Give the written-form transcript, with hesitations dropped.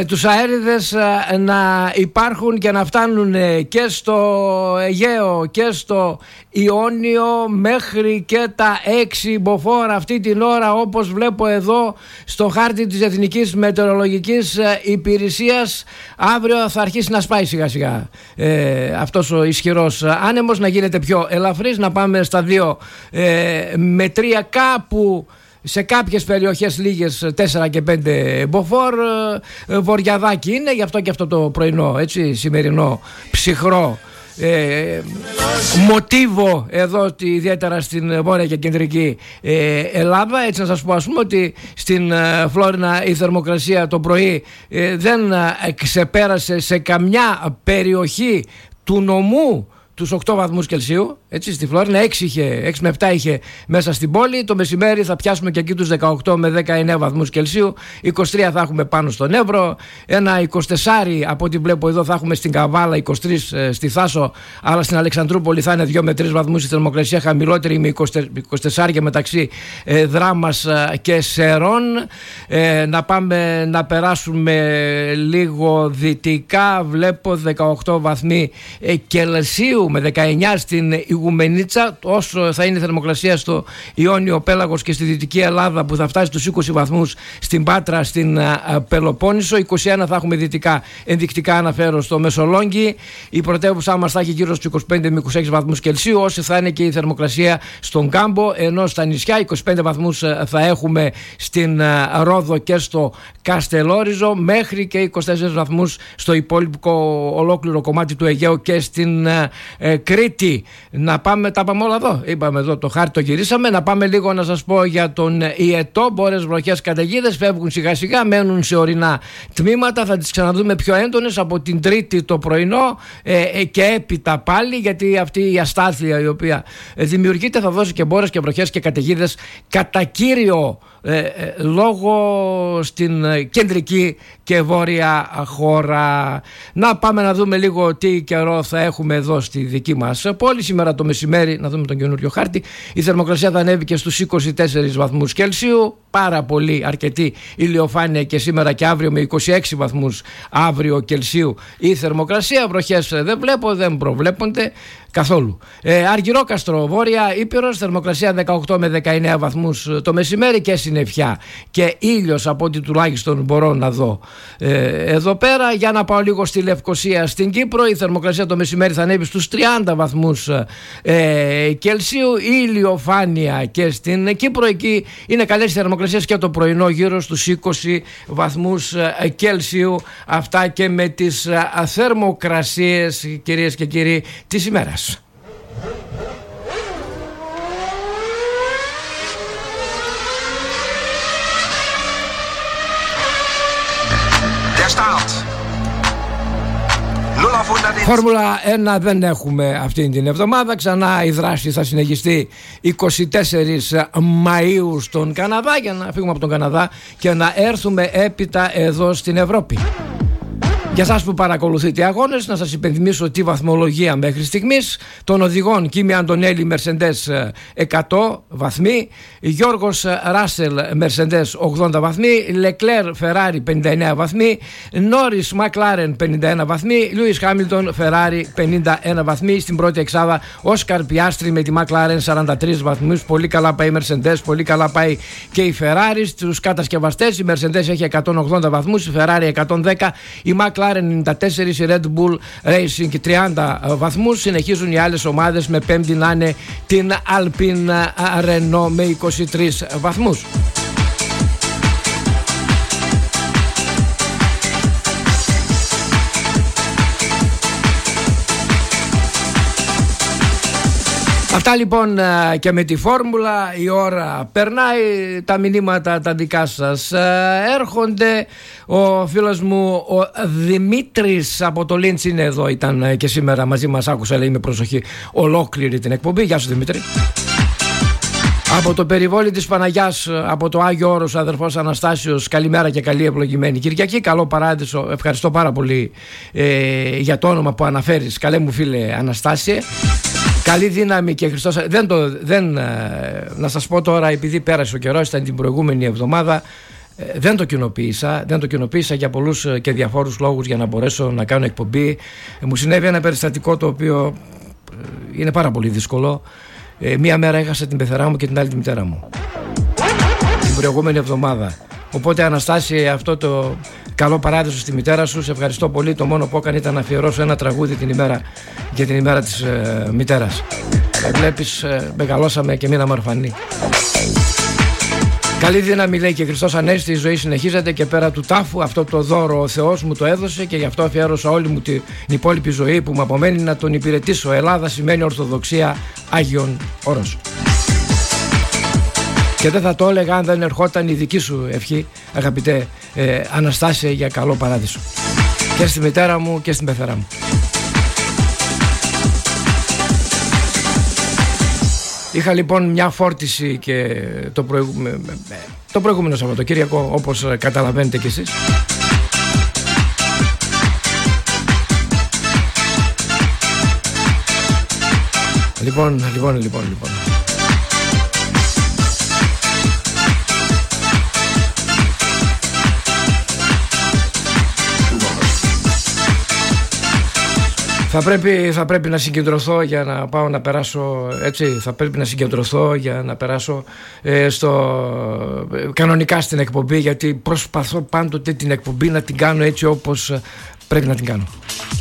τους αέριδες να υπάρχουν και να φτάνουν και στο Αιγαίο και στο Ιόνιο μέχρι και τα 6 μποφόρ αυτή την ώρα, όπως βλέπω εδώ στο χάρτη της Εθνικής Μετεωρολογικής Υπηρεσίας. Αύριο θα αρχίσει να σπάει σιγά σιγά αυτός ο ισχυρός άνεμος, να γίνεται πιο ελαφρύς, να πάμε στα 2 με 3 κάπου. Σε κάποιες περιοχές λίγες 4 και 5 μποφόρ, βορειαδάκι είναι, γι' αυτό και αυτό το πρωινό, έτσι, σημερινό ψυχρό μοτίβο εδώ, ιδιαίτερα στην βόρεια και κεντρική Ελλάδα. Έτσι να σας πω, ας πούμε, ότι στην Φλόρινα η θερμοκρασία το πρωί δεν ξεπέρασε σε καμιά περιοχή του νομού τους 8 βαθμούς Κελσίου, έτσι, στη Φλόρινα. 6 με 7 είχε μέσα στην πόλη. Το μεσημέρι θα πιάσουμε και εκεί τους 18 με 19 βαθμούς Κελσίου. 23 θα έχουμε πάνω στον Εύρο. Ένα 24 από ό,τι βλέπω εδώ θα έχουμε στην Καβάλα, 23 στη Θάσο, αλλά στην Αλεξανδρούπολη θα είναι 2 με 3 βαθμούς η θερμοκρασία, χαμηλότερη με 24 και μεταξύ Δράμας και Σερών. Να πάμε να περάσουμε λίγο δυτικά. Βλέπω 18 βαθμοί Κελσίου με 19 στην Ιγουμενίτσα. Όσο θα είναι η θερμοκρασία στο Ιόνιο Πέλαγος και στη Δυτική Ελλάδα, που θα φτάσει στους 20 βαθμούς στην Πάτρα, στην Πελοπόννησο. 21 θα έχουμε δυτικά, ενδεικτικά αναφέρω, στο Μεσολόγγι. Η πρωτεύουσά μας θα έχει γύρω στους 25 με 26 βαθμούς Κελσίου, όσο θα είναι και η θερμοκρασία στον Κάμπο, ενώ στα νησιά 25 βαθμούς θα έχουμε στην Ρόδο και στο Καστελόριζο, μέχρι και 24 βαθμούς στο υπόλοιπο ολόκληρο κομμάτι του Αιγαίου και στην Κρήτη. Να πάμε, τα πάμε όλα εδώ. Είπαμε εδώ το χάρτη, το γυρίσαμε. Να πάμε λίγο να σας πω για τον Ιετό. Μπόρες, βροχές, καταιγίδες φεύγουν σιγά σιγά, μένουν σε ορεινά τμήματα. Θα τις ξαναδούμε πιο έντονες από την Τρίτη το πρωινό και έπειτα πάλι, γιατί αυτή η αστάθεια η οποία δημιουργείται θα δώσει και μπόρες και βροχές και καταιγίδες κατά κύριο λόγο στην κεντρική και βόρεια χώρα. Να πάμε να δούμε λίγο τι καιρό θα έχουμε εδώ στη δική μας πόλη. Σήμερα το μεσημέρι, να δούμε τον καινούριο χάρτη, η θερμοκρασία θα ανέβει και στους 24 βαθμούς Κελσίου. Πάρα πολύ αρκετή ηλιοφάνεια και σήμερα και αύριο, με 26 βαθμούς αύριο Κελσίου η θερμοκρασία. Βροχές δεν βλέπω, δεν προβλέπονται καθόλου. Αργυρόκαστρο, Βόρεια Ήπειρος, θερμοκρασία 18 με 19 βαθμούς το μεσημέρι και συννεφιά και ήλιος από ό,τι τουλάχιστον μπορώ να δω εδώ πέρα. Για να πάω λίγο στη Λευκοσία, στην Κύπρο, η θερμοκρασία το μεσημέρι θα ανέβει στους 30 βαθμούς Κελσίου, ηλιοφάνεια και στην Κύπρο. Εκεί είναι καλές οι θερμοκρασίες και το πρωινό γύρω στους 20 βαθμούς Κελσίου. Αυτά και με τις θερμοκρασίες, κυρίες και κύριοι, της ημέρας. Φόρμουλα 1 δεν έχουμε αυτή την εβδομάδα. Ξανά η δράση θα συνεχιστεί 24 Μαΐου στον Καναδά, για να φύγουμε από τον Καναδά και να έρθουμε έπειτα εδώ στην Ευρώπη. Για εσάς που παρακολουθείτε αγώνες, να σας υπενθυμίσω τη βαθμολογία μέχρι στιγμής των οδηγών. Κίμη Αντωνέλη Μερσεντές 100 βαθμοί, Γιώργος Ράσελ Μερσεντές 80 βαθμοί, Λεκλέρ Φεράρι 59 βαθμοί, Νόρις Μακλάρεν 51 βαθμοί, Λούις Χάμιλτον Φεράρι 51 βαθμοί. Στην πρώτη εξάδα Όσκαρ Πιάστρι με τη Μακλάρεν 43 βαθμούς. Πολύ καλά πάει η Μερσεντές, πολύ καλά πάει και η Φεράρι. Στους κατασκευαστές η Μερσεντές έχει 180 βαθμούς, η Φεράρι 110, η McLaren 94, η Red Bull Racing 30 βαθμούς. Συνεχίζουν οι άλλες ομάδες, με πέμπτη να είναι την Alpine Renault με 23 βαθμούς. Αυτά λοιπόν και με τη φόρμουλα. Η ώρα περνάει, τα μηνύματα τα δικά σας έρχονται. Ο φίλος μου ο Δημήτρης από το Λίντς είναι εδώ, ήταν και σήμερα μαζί μας, άκουσα, λέει με προσοχή ολόκληρη την εκπομπή. Γεια σου Δημήτρη. Από το περιβόλι της Παναγιάς, από το Άγιο Όρος, ο αδερφός Αναστάσιος, καλημέρα και καλή ευλογημένη Κυριακή. Καλό παράδεισο, ευχαριστώ πάρα πολύ για το όνομα που αναφέρεις, καλέ μου φίλε Αναστάσιε. Καλή δύναμη και Χριστός. Να σας πω τώρα, επειδή πέρασε ο καιρός, ήταν την προηγούμενη εβδομάδα, Δεν το κοινοποίησα για πολλούς και διαφόρους λόγους για να μπορέσω να κάνω εκπομπή. Μου συνέβη ένα περιστατικό το οποίο είναι πάρα πολύ δύσκολο. Μία μέρα έχασα την πεθερά μου και την άλλη τη μητέρα μου την προηγούμενη εβδομάδα. Οπότε, Αναστάση, αυτό το καλό παράδεισο στη μητέρα σου, σε ευχαριστώ πολύ. Το μόνο που έκανε ήταν να αφιερώσω ένα τραγούδι για την ημέρα της μητέρας. Βλέπεις, μεγαλώσαμε και μείναμε ορφανοί. Καλή δύναμη, λέει, και Χριστός Ανέστη, η ζωή συνεχίζεται και πέρα του τάφου. Αυτό το δώρο ο Θεός μου το έδωσε και γι' αυτό αφιέρωσα όλη μου την υπόλοιπη ζωή που μου απομένει να τον υπηρετήσω. Ελλάδα σημαίνει Ορθοδοξία, Άγιον Όρος. Και δεν θα το έλεγα αν δεν ερχόταν η δική σου ευχή, αγαπητέ Αναστάση, για καλό παράδεισο. Και στη μητέρα μου και στην πεθερά μου. Είχα λοιπόν μια φόρτιση και το προηγούμενο Σαββατοκύριακο, όπως καταλαβαίνετε κι εσείς. Λοιπόν. Θα πρέπει να συγκεντρωθώ για να πάω να περάσω, έτσι, θα πρέπει να συγκεντρωθώ για να περάσω κανονικά στην εκπομπή, γιατί προσπαθώ πάντοτε την εκπομπή να την κάνω έτσι όπως πρέπει να την κάνω.